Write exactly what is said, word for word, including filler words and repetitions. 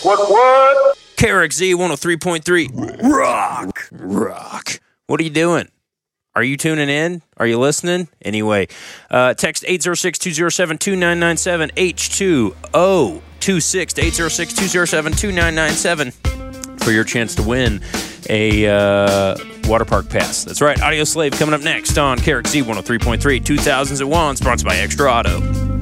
What, what? K R X Z one oh three point three. Rock. Rock. What are you doing? Are you tuning in? Are you listening? Anyway, uh, text eight oh six, two oh seven, two nine nine seven, H two O two six to eight oh six, two oh seven, two nine nine seven for your chance to win a uh, water park pass. That's right. Audio Slave coming up next on K R X Z one oh three point three, two thousands at one, sponsored by Extra Auto.